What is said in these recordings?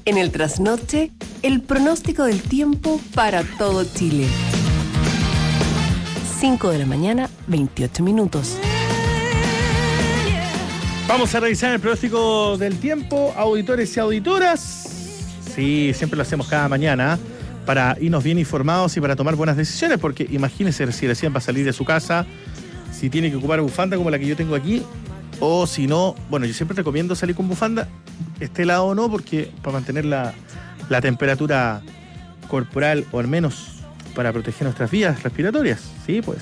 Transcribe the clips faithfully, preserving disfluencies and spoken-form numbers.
En el trasnoche, el pronóstico del tiempo para todo Chile. cinco de la mañana, veintiocho minutos. Vamos a revisar el pronóstico del tiempo, auditores y auditoras. Sí, siempre lo hacemos cada mañana para irnos bien informados y para tomar buenas decisiones, porque imagínense si recién va a salir de su casa, si tiene que ocupar bufanda como la que yo tengo aquí, o si no, bueno, yo siempre recomiendo salir con bufanda, esté helado o no, porque para mantener la, la temperatura corporal, o al menos para proteger nuestras vías respiratorias, sí, pues.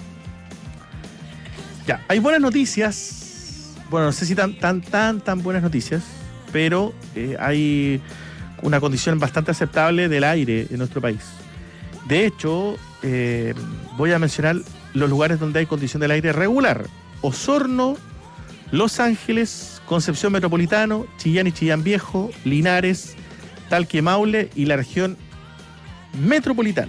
Ya, hay buenas noticias, bueno, no sé si tan, tan, tan, tan buenas noticias, pero eh, hay una condición bastante aceptable del aire en nuestro país. De hecho, eh, voy a mencionar los lugares donde hay condición del aire regular: Osorno, Los Ángeles, Concepción Metropolitano, Chillán y Chillán Viejo, Linares, Talque, Maule y la región metropolitana.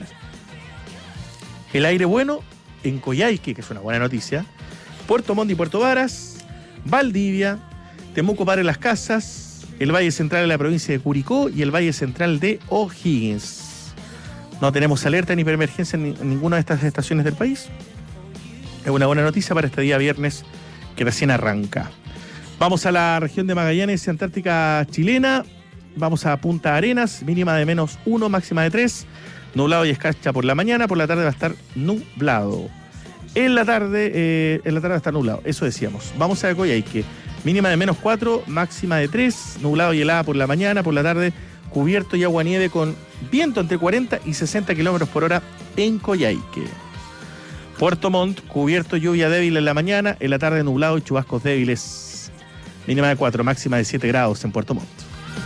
El aire bueno en Coyhaique, que es una buena noticia, Puerto Montt y Puerto Varas, Valdivia, Temuco, Padre Las Casas, el Valle Central de la provincia de Curicó y el Valle Central de O'Higgins. No tenemos alerta ni preemergencia en ninguna de estas estaciones del país. Es una buena noticia para este día viernes que recién arranca. Vamos a la región de Magallanes y Antártica chilena. Vamos a Punta Arenas, mínima de menos uno, máxima de tres. Nublado y escarcha por la mañana, por la tarde va a estar nublado. En la tarde, eh, en la tarde va a estar nublado, eso decíamos. Vamos a Coyhaique, mínima de menos cuatro, máxima de tres. Nublado y helada por la mañana, por la tarde cubierto y aguanieve con viento entre cuarenta y sesenta kilómetros por hora en Coyhaique. Puerto Montt, cubierto, lluvia débil en la mañana, en la tarde nublado y chubascos débiles. Mínima de cuatro, máxima de siete grados en Puerto Montt.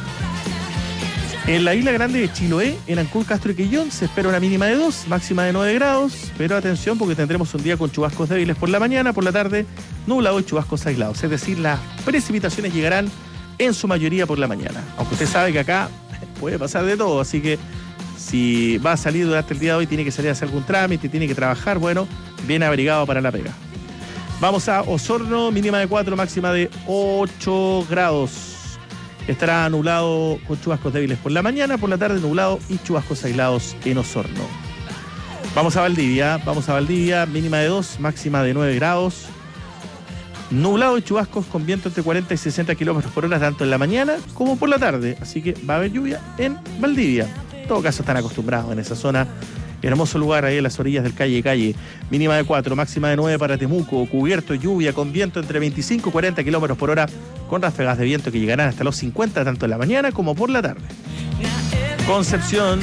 En la isla grande de Chiloé, en Ancud, Castro y Quillón, se espera una mínima de dos, máxima de nueve grados, pero atención porque tendremos un día con chubascos débiles por la mañana, por la tarde nublado y chubascos aislados. Es decir, las precipitaciones llegarán en su mayoría por la mañana. Aunque usted sabe que acá puede pasar de todo, así que si va a salir durante el día de hoy, tiene que salir a hacer algún trámite, tiene que trabajar, bueno, bien abrigado para la pega. Vamos a Osorno, mínima de cuatro, máxima de ocho grados. Estará nublado con chubascos débiles por la mañana, por la tarde nublado y chubascos aislados en Osorno. Vamos a Valdivia, vamos a Valdivia, mínima de dos, máxima de nueve grados. Nublado y chubascos con viento entre cuarenta y sesenta kilómetros por hora, tanto en la mañana como por la tarde. Así que va a haber lluvia en Valdivia. En todo caso están acostumbrados en esa zona. Hermoso lugar ahí en las orillas del Calle Calle. Mínima de cuatro, máxima de nueve para Temuco. Cubierto, lluvia con viento entre veinticinco y cuarenta kilómetros por hora, con ráfagas de viento que llegarán hasta los cincuenta, tanto en la mañana como por la tarde. Concepción,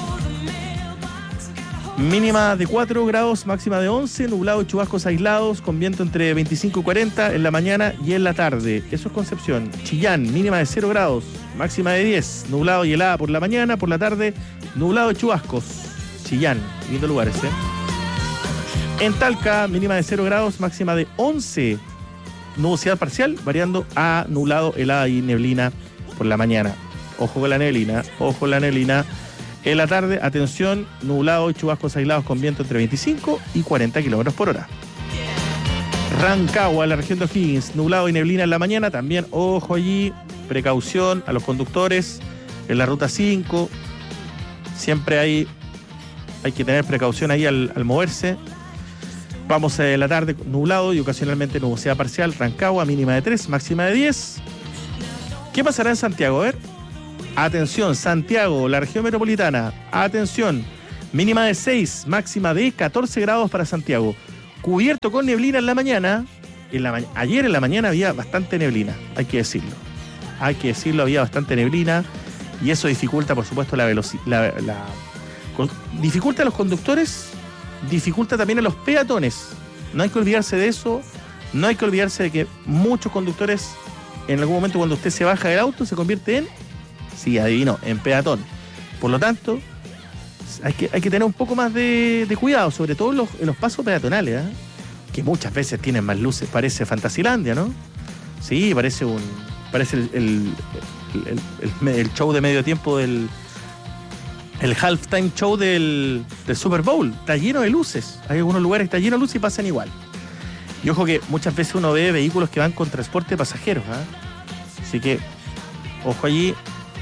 mínima de cuatro grados, máxima de once, nublado y chubascos aislados, con viento entre veinticinco y cuarenta en la mañana y en la tarde. Eso es Concepción. Chillán, mínima de cero grados, máxima de diez, nublado y helada por la mañana, por la tarde nublado y chubascos. Chillán, lindo lugar ese. En Talca, mínima de cero grados, máxima de once. Nubosidad parcial, variando a nublado, helada y neblina por la mañana. Ojo con la neblina, ojo con la neblina. En la tarde, atención, nublado y chubascos aislados con viento entre veinticinco y cuarenta kilómetros por hora. Rancagua, la región de O'Higgins, nublado y neblina en la mañana. También, ojo allí, precaución a los conductores en la ruta cinco. Siempre hay... Hay que tener precaución ahí al, al moverse. Vamos a la tarde nublado y ocasionalmente nubosidad parcial. Rancagua, mínima de tres, máxima de diez. ¿Qué pasará en Santiago? A ver. Atención, Santiago, la región metropolitana. Atención, mínima de seis, máxima de catorce grados para Santiago. Cubierto con neblina en la mañana. En la ma- Ayer en la mañana había bastante neblina, hay que decirlo. Hay que decirlo, había bastante neblina. Y eso dificulta, por supuesto, la velocidad. La, la, dificulta a los conductores, dificulta también a los peatones. No hay que olvidarse de eso, no hay que olvidarse de que muchos conductores, en algún momento cuando usted se baja del auto, se convierte en, sí, adivino, en peatón. Por lo tanto, hay que, hay que tener un poco más de, de cuidado, sobre todo en los, en los pasos peatonales, ¿eh? Que muchas veces tienen más luces, parece Fantasilandia, ¿no? Sí, parece un parece el, el, el, el, el show de medio tiempo del... El halftime show del, del Super Bowl. Está lleno de luces. Hay algunos lugares que está lleno de luces y pasan igual. Y ojo que muchas veces uno ve vehículos que van con transporte de pasajeros, ¿eh? Así que, ojo allí.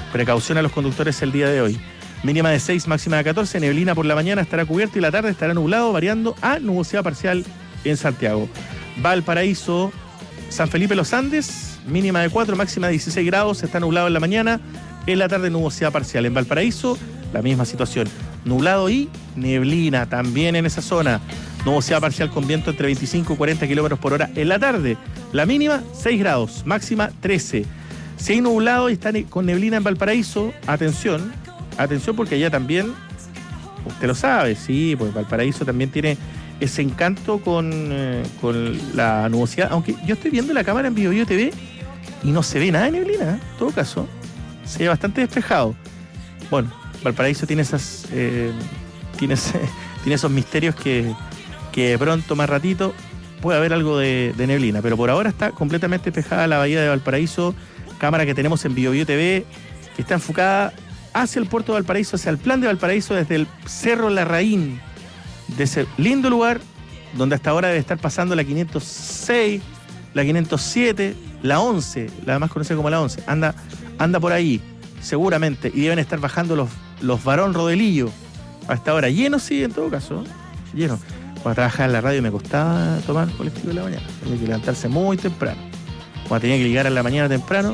Precaución a los conductores el día de hoy. Mínima de seis, máxima de catorce, neblina por la mañana, estará cubierto y la tarde estará nublado, variando a nubosidad parcial en Santiago. Valparaíso, San Felipe Los Andes, mínima de cuatro, máxima de dieciséis grados, está nublado en la mañana, en la tarde nubosidad parcial. En Valparaíso, la misma situación, nublado y neblina también en esa zona. Nubosidad parcial con viento entre veinticinco y cuarenta kilómetros por hora en la tarde. La mínima, seis grados, máxima trece. Si hay nublado y está con neblina en Valparaíso, atención, atención porque allá también, usted lo sabe, sí, pues Valparaíso también tiene ese encanto con, eh, con la nubosidad, aunque yo estoy viendo la cámara en Bio Bio T V y no se ve nada de neblina, ¿eh? En todo caso, se ve bastante despejado. Bueno, Valparaíso tiene esas eh, tiene, ese, tiene esos misterios que, que de pronto, más ratito, puede haber algo de, de neblina, pero por ahora está completamente despejada la bahía de Valparaíso, cámara que tenemos en Bio Bio T V, que está enfocada hacia el puerto de Valparaíso, hacia el plan de Valparaíso, desde el Cerro Larraín, de ese lindo lugar donde hasta ahora debe estar pasando la quinientos seis, la quinientos siete, la once, la más conocida como la once, anda, anda por ahí, seguramente, y deben estar bajando los, los Barón Rodelillo, hasta ahora, lleno sí, en todo caso, lleno. Cuando trabajaba en la radio me costaba tomar colectivo de la mañana, tenía que levantarse muy temprano, cuando tenía que llegar a la mañana temprano,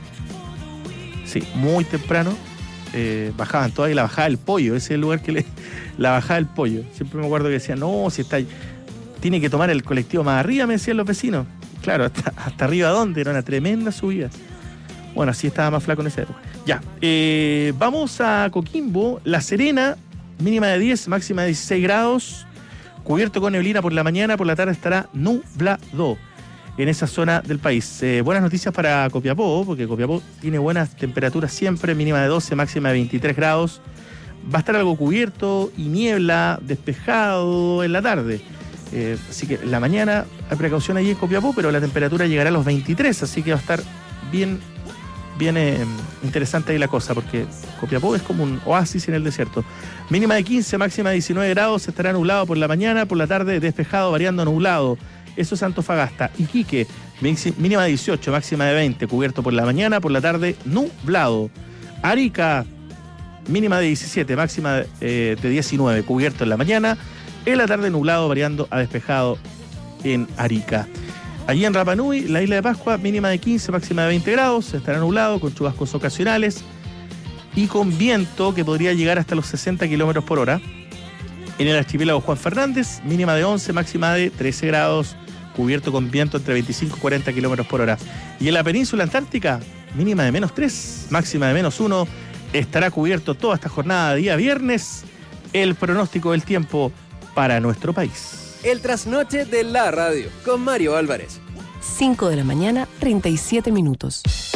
sí, muy temprano, Eh, bajaban todas y la bajada del pollo, ese es el lugar que le. La bajada del pollo. Siempre me acuerdo que decían, no, si está. Tiene que tomar el colectivo más arriba, me decían los vecinos. Claro, hasta, hasta arriba, ¿dónde? Era una tremenda subida. Bueno, así estaba más flaco en esa época. Ya, eh, vamos a Coquimbo. La Serena, mínima de diez, máxima de dieciséis grados. Cubierto con neblina por la mañana, por la tarde estará nublado en esa zona del país. Eh, buenas noticias para Copiapó, porque Copiapó tiene buenas temperaturas siempre, mínima de doce, máxima de veintitrés grados. Va a estar algo cubierto y niebla, despejado en la tarde. Eh, así que en la mañana hay precaución allí en Copiapó, pero la temperatura llegará a los veintitrés, así que va a estar bien, bien eh, interesante ahí la cosa, porque Copiapó es como un oasis en el desierto. Mínima de quince, máxima de diecinueve grados, estará nublado por la mañana, por la tarde despejado, variando a nublado. Eso es Antofagasta. Iquique, mínima de dieciocho, máxima de veinte, cubierto por la mañana, por la tarde nublado. Arica, mínima de diecisiete, máxima eh, de diecinueve, cubierto en la mañana, en la tarde nublado, variando a despejado en Arica. Allí en Rapa Nui, la isla de Pascua, mínima de quince, máxima de veinte grados, estará nublado, con chubascos ocasionales y con viento que podría llegar hasta los sesenta kilómetros por hora. En el archipiélago Juan Fernández, mínima de once, máxima de trece grados, cubierto con viento entre veinticinco y cuarenta kilómetros por hora. Y en la península antártica, mínima de menos tres, máxima de menos uno, estará cubierto toda esta jornada de día viernes. El pronóstico del tiempo para nuestro país. El trasnoche de la radio, con Mario Álvarez. cinco de la mañana, treinta y siete minutos.